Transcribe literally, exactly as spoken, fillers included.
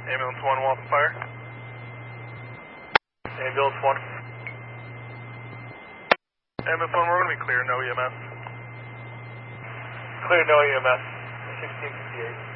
Ambulance one, Walton Fire. Ambulance one. Ambulance one, we're going to be clear, no E M S. Clear, no E M S. sixteen fifty-eight.